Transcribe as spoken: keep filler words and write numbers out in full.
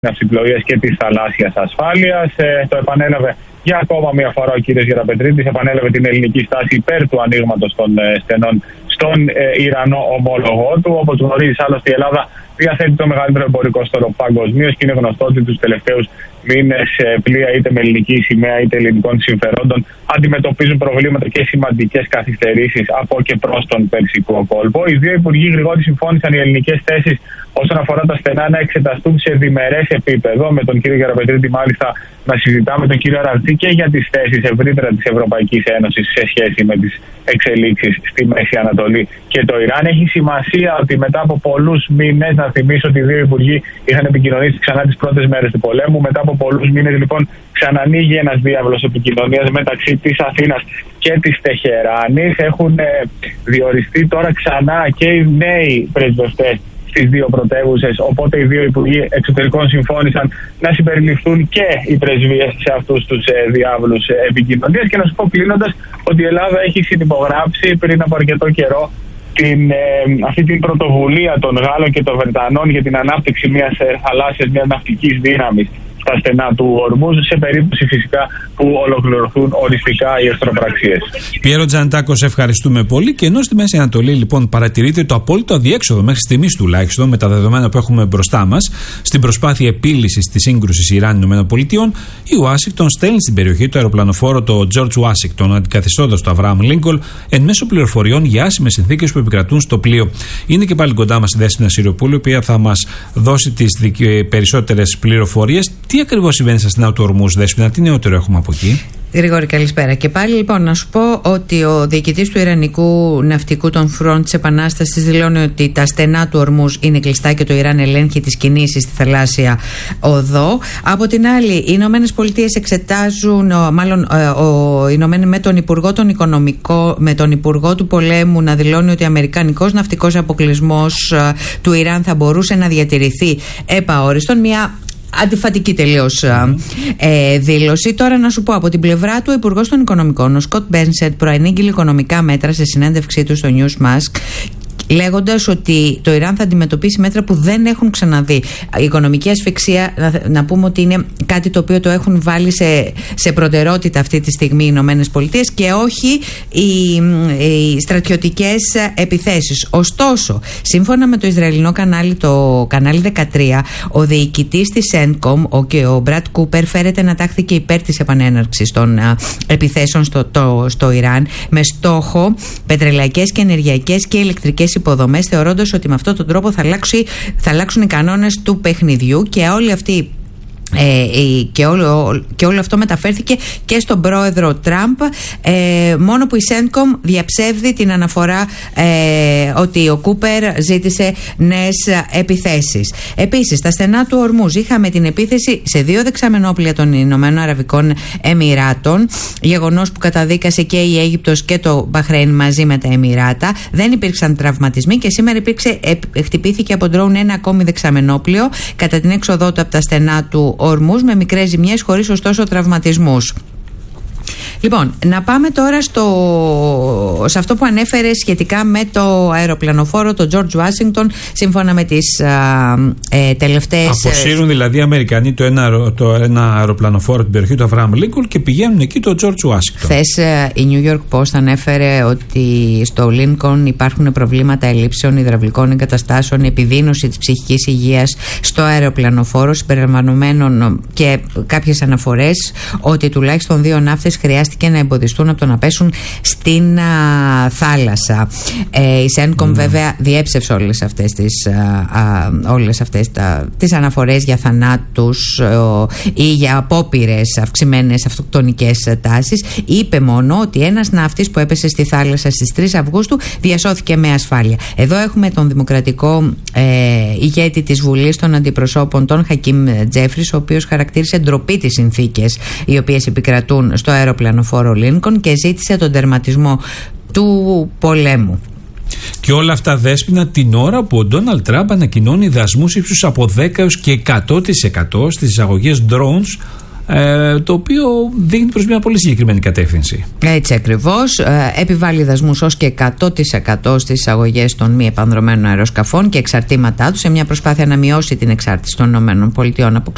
ναυσιπλοείας και της θαλάσσιας ασφάλειας. Ε, το επανέλαβε για ακόμα μια φορά ο κύριος Γεραπετρίτης, επανέλαβε την ελληνική στάση υπέρ του ανοίγματος των ε, στενών στον ε, Ιρανό ομόλογό του. Όπως γνωρίζεις, άλλωστε η Ελλάδα διαθέτει το μεγαλύτερο εμπορικό στόλο παγκοσμίως και είναι γνωστό ότι τους τελευταίους μήνες πλοία είτε με ελληνική σημαία είτε ελληνικών συμφερόντων αντιμετωπίζουν προβλήματα και σημαντικές καθυστερήσεις από και προς τον Περσικό κόλπο. Οι δύο υπουργοί γρηγόρη συμφώνησαν οι ελληνικές θέσεις όσον αφορά τα στενά να εξεταστούν σε διμερές επίπεδο. Με τον κύριο Γεραπετρίτη, μάλιστα, να συζητάμε τον κύριο Αραρτζή και για τις θέσεις ευρύτερα της Ευρωπαϊκής Ένωσης σε σχέση με τις εξελίξεις στη Μέση Ανατολή και το Ιράν. Έχει σημασία ότι μετά από πολλούς μήνες, να θυμίσω ότι οι δύο υπουργοί είχαν επικοινωνήσει ξανά τις πρώτες μέρες του πολέμου. Μετά από πολλούς μήνες, λοιπόν, ξανανοίγει ένας διάβλος επικοινωνίας μεταξύ της Αθήνας και της Τεχεράνης. Έχουν ε, διοριστεί τώρα ξανά και οι νέοι πρεσβευτές στις δύο πρωτεύουσες, οπότε οι δύο υπουργοί εξωτερικών συμφώνησαν να συμπεριληφθούν και οι πρεσβείες σε αυτούς τους ε, διάβλους ε, επικοινωνίας. Και να σου πω κλείνοντας ότι η Ελλάδα έχει συνυπογράψει πριν από αρκετό καιρό την, ε, αυτή την πρωτοβουλία των Γάλλων και των Βρετανών για την ανάπτυξη μιας ε, θαλάσσιας, μιας ναυτικής δύναμης στα στενά του Ορμούζ, σε περίπτωση φυσικά που ολοκληρωθούν οριστικά οι εχθροπραξίες. Πιέρο Τζανετάκο, σε ευχαριστούμε πολύ. Και ενώ στη Μέση Ανατολή, λοιπόν, παρατηρείται το απόλυτο αδιέξοδο μέχρι στιγμής τουλάχιστον με τα δεδομένα που έχουμε μπροστά μας στην προσπάθεια επίλυσης της σύγκρουσης Ιράν-ΗΠΑ, η Ουάσιγκτον στέλνει στην περιοχή το αεροπλανοφόρο το George Washington, αντικαθιστώντας το Αβραάμ Λίνκολν, εν μέσω πληροφοριών για άσημες συνθήκες που επικρατούν στο πλοίο. Είναι και πάλι κοντά μας η Δέσποινα Σιριοπούλου, η οποία θα μας δώσει τις περισσότερες πληροφορίες. Τι ακριβώς συμβαίνει στα στενά του Ορμούζ, Δέσποινα, τι νεότερο έχουμε από εκεί? Γρηγόρη, καλησπέρα. Και πάλι, λοιπόν, να σου πω ότι ο διοικητής του Ιρανικού Ναυτικού των Front της Επανάστασης δηλώνει ότι τα στενά του Ορμούζ είναι κλειστά και το Ιράν ελέγχει τις κινήσεις στη θαλάσσια οδό. Από την άλλη, οι Ηνωμένες Πολιτείες εξετάζουν, μάλλον ο Ηνωμένοι με τον Υπουργό των Οικονομικών, με τον Υπουργό του Πολέμου να δηλώνει ότι ο Αμερικανικός ναυτικός αποκλεισμός του Ιράν θα μπορούσε να διατηρηθεί επαόριστον. Μια αντιφατική τελείως mm. ε, δήλωση. Τώρα να σου πω από την πλευρά του, ο Υπουργός των Οικονομικών, ο Σκοτ Μπένσετ, προανήγγειλε οικονομικά μέτρα σε συνέντευξή του στο Newsmask, λέγοντας ότι το Ιράν θα αντιμετωπίσει μέτρα που δεν έχουν ξαναδεί. Η οικονομική ασφυξία, να, να πούμε ότι είναι κάτι το οποίο το έχουν βάλει σε, σε προτεραιότητα αυτή τη στιγμή οι Ηνωμένες Πολιτείες και όχι οι, οι στρατιωτικές επιθέσεις. Ωστόσο, σύμφωνα με το Ισραηλινό κανάλι, το κανάλι δεκατρία, ο διοικητής της Σέντκομ, ο, ο Μπρατ Κούπερ, φέρεται να τάχθηκε υπέρ της επανέναρξης των α, επιθέσεων στο, το, στο Ιράν, με στόχο πετρελαϊκές και ενεργειακές και ηλεκτρικές υποδομές, θεωρώντας ότι με αυτόν τον τρόπο θα, αλλάξει, θα αλλάξουν οι κανόνες του παιχνιδιού και όλοι αυτοί. Ε, και, όλο, και όλο αυτό μεταφέρθηκε και στον πρόεδρο Τραμπ, ε, μόνο που η Σέντκομ διαψεύδει την αναφορά ε, ότι ο Κούπερ ζήτησε νέες επιθέσεις. Επίσης, στα στενά του Ορμούζ είχαμε την επίθεση σε δύο δεξαμενόπλια των Ηνωμένων Αραβικών Εμιράτων, γεγονός που καταδίκασε και η Αίγυπτος και το Μπαχρέιν μαζί με τα Εμιράτα. Δεν υπήρξαν τραυματισμοί και σήμερα υπήρξε, ε, χτυπήθηκε από ντρόουν ένα ακόμη δεξαμενόπλιο κατά την έξοδό του από τα στενά του Ορμούζ, με μικρές ζημιές, χωρίς ωστόσο τραυματισμούς. Λοιπόν, να πάμε τώρα στο, σε αυτό που ανέφερε σχετικά με το αεροπλανοφόρο, το George Washington, σύμφωνα με τις α, ε, τελευταίες... Αποσύρουν δηλαδή οι Αμερικανοί το ένα, το ένα αεροπλανοφόρο την περιοχή του Αβραάμ Λίνκολν και πηγαίνουν εκεί το George Washington. Χθες η New York Post ανέφερε ότι στο Λίνκολν υπάρχουν προβλήματα ελλείψεων υδραυλικών εγκαταστάσεων, επιδείνωση της ψυχικής υγείας στο αεροπλανοφόρο, συμπεριλαμβανομένων και κάποιες αναφορές ότι τουλάχιστον δύο ναύτες χρειάστηκαν και να εμποδιστούν από το να πέσουν στην α, θάλασσα. Ε, η Σέντκομ mm. βέβαια διέψευσε όλες αυτές τις, α, α, όλες αυτές τα, τις αναφορές για θανάτους ο, ή για απόπειρες αυξημένες αυτοκτονικές τάσεις. Είπε μόνο ότι ένας ναύτης που έπεσε στη θάλασσα στις τρεις Αυγούστου διασώθηκε με ασφάλεια. Εδώ έχουμε τον δημοκρατικό ε, ηγέτη της Βουλής των Αντιπροσώπων, τον Χακίμ Τζέφρις, ο οποίος χαρακτήρισε ντροπή τις συνθήκες οι οποίες επικρατούν στο αεροπλανοφόρο Λίνκον και ζήτησε τον τερματισμό του πολέμου. Και όλα αυτά, Δέσποινα, την ώρα που ο Ντόναλντ Τραμπ ανακοινώνει δασμούς ύψους από δέκα έως και εκατό τοις εκατό στις εισαγωγές drones, ε, το οποίο δείχνει προς μια πολύ συγκεκριμένη κατεύθυνση. Έτσι ακριβώς. Ε, επιβάλλει δασμούς ως και εκατό τοις εκατό στις εισαγωγές των μη επανδρωμένων αεροσκαφών και εξαρτήματά τους, σε μια προσπάθεια να μειώσει την εξάρτηση των ΗΠΑ από